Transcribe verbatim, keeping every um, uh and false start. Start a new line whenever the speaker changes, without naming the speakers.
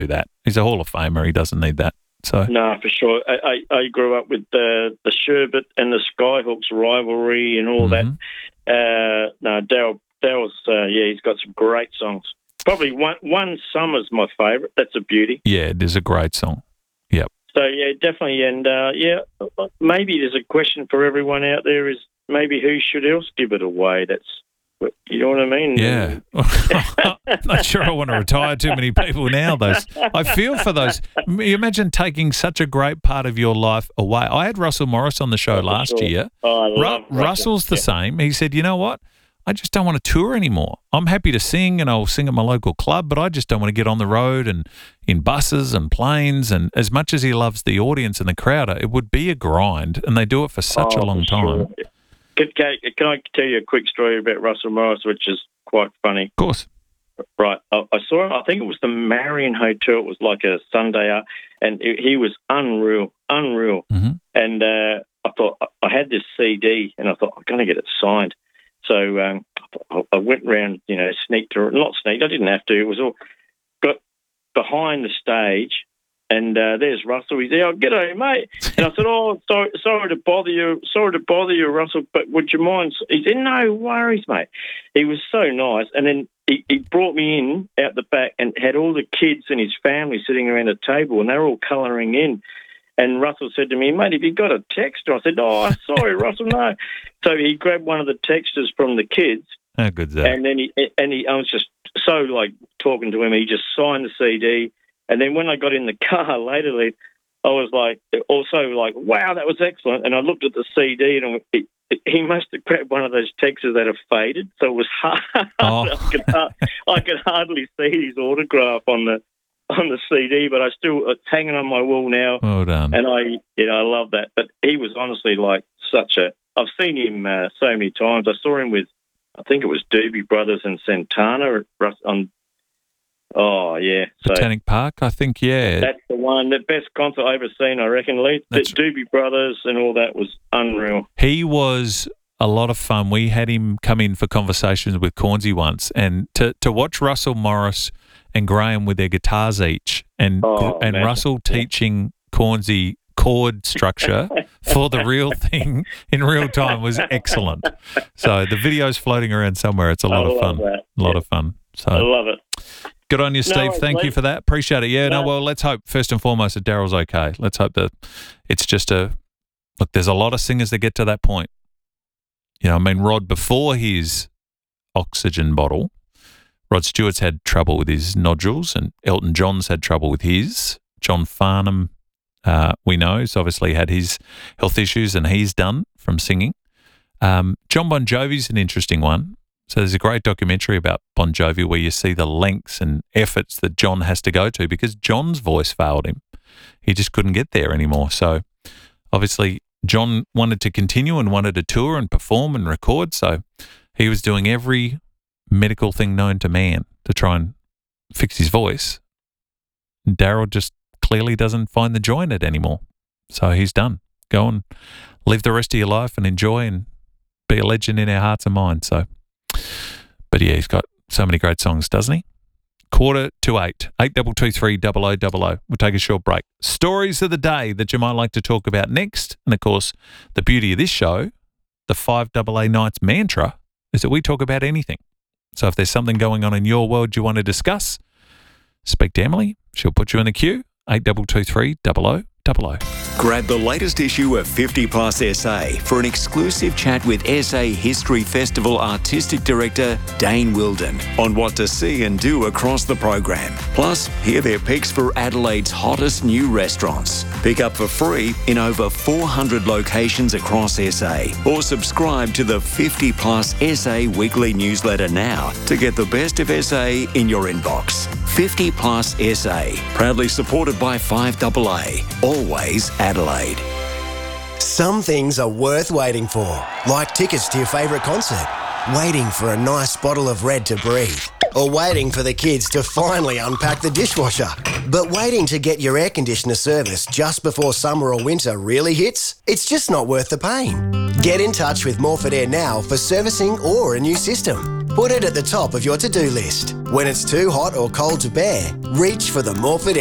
do that. He's a Hall of Famer. He doesn't need that. So
no, for sure. I, I, I grew up with the the Sherbet and the Skyhawks rivalry and all
mm-hmm.
that. Uh, no, Daryl, Daryl's uh, yeah, he's got some great songs. Probably one one Summer's my favourite. That's a beauty.
Yeah, it is a great song. Yep.
So yeah, definitely, and uh, yeah, maybe there's a question for everyone out there: is maybe who should else give it away? That's, you know what I mean?
Yeah. I'm not sure I want to retire too many people now. Those I feel for those. You imagine taking such a great part of your life away. I had Russell Morris on the show
oh,
last
sure.
year.
Oh, I love
Ru-
Russell.
Russell's the
yeah.
same. He said, you know what? I just don't want to tour anymore. I'm happy to sing and I'll sing at my local club, but I just don't want to get on the road and in buses and planes. And as much as he loves the audience and the crowd, it would be a grind, and they do it for such
oh,
a long
sure.
time.
Can, can, can I tell you a quick story about Russell Morris, which is quite funny?
Of course.
Right. I, I saw him, I think it was the Marion Hotel. It was like a Sunday, uh, and it, he was unreal, unreal.
Mm-hmm.
And uh, I thought, I had this C D, and I thought, I'm going to get it signed. So um, I, I went round, you know, sneaked, or not sneaked, I didn't have to. It was all, got behind the stage, and uh, there's Russell. He's there. Oh, g'day, mate. And I said, oh, sorry, sorry to bother you. Sorry to bother you, Russell, but would you mind? He said, no worries, mate. He was so nice. And then he, he brought me in out the back and had all the kids and his family sitting around a table, and they were all colouring in. And Russell said to me, mate, have you got a texter? I said, oh, sorry, Russell, no. So he grabbed one of the texters from the kids.
How good's that?
And then he, and he, I was just so, like, talking to him. He just signed the C D. And then when I got in the car later, I was like, also like, wow, that was excellent. And I looked at the C D, and it, it, he must have grabbed one of those texters that have faded. So it was hard.
Oh.
I, could, I could hardly see his autograph on the on the C D, but I still, it's hanging on my wall now.
Well done.
And I, you know, I love that. But he was honestly like such a, I've seen him uh, so many times. I saw him with, I think it was Doobie Brothers and Santana on, oh, yeah. So
Botanic Park, I think, yeah.
that's the one, the best concert I've ever seen, I reckon, Lee. The Doobie Brothers and all that was unreal.
He was a lot of fun. We had him come in for conversations with Cornsey once, and to, to watch Russell Morris and Graham with their guitars each, and
Oh,
and
man.
Russell teaching Cornsey chord structure for the real thing in real time was excellent. So the video's floating around somewhere. It's a lot
I
of
love
fun.
that.
A lot
Yeah.
of fun. So
I love it.
good on you, Steve.
No,
Thank you
mate.
for that. Appreciate it. Yeah, no.
No.
well, let's hope first and foremost that Daryl's okay. Let's hope that it's just a look. There's a lot of singers that get to that point. You know, I mean, Rod, before his oxygen bottle, Rod Stewart's had trouble with his nodules, and Elton John's had trouble with his. John Farnham, uh, we know, has obviously had his health issues, and he's done from singing. Um, John Bon Jovi's an interesting one. So there's a great documentary about Bon Jovi where you see the lengths and efforts that John has to go to because John's voice failed him. He just couldn't get there anymore. So obviously John wanted to continue and wanted to tour and perform and record. So he was doing every medical thing known to man to try and fix his voice. Daryl just clearly doesn't find the joy in it anymore. So he's done. Go and live the rest of your life and enjoy and be a legend in our hearts and minds. So, but yeah, he's got so many great songs, doesn't he? Quarter to eight, eight double two three double o double o. We'll take a short break. Stories of the day that you might like to talk about next. And of course, the beauty of this show, the five double A Nights mantra, is that we talk about anything. So if there's something going on in your world you want to discuss, speak to Emily. She'll put you in the queue. eight double two three double o double o.
Grab the latest issue of fifty plus S A for an exclusive chat with S A History Festival Artistic Director Dane Wilden on what to see and do across the program. Plus, hear their picks for Adelaide's hottest new restaurants. Pick up for free in over four hundred locations across S A, or subscribe to the fifty plus S A weekly newsletter now to get the best of S A in your inbox. fifty plus S A, proudly supported by five double A, always Adelaide.
Some things are worth waiting for, like tickets to your favourite concert, waiting for a nice bottle of Red to breathe, or waiting for the kids to finally unpack the dishwasher. But waiting to get your air conditioner serviced just before summer or winter really hits? It's just not worth the pain. Get in touch with Morford Air now for servicing or a new system. Put it at the top of your to-do list. When it's too hot or cold to bear, reach for the Morford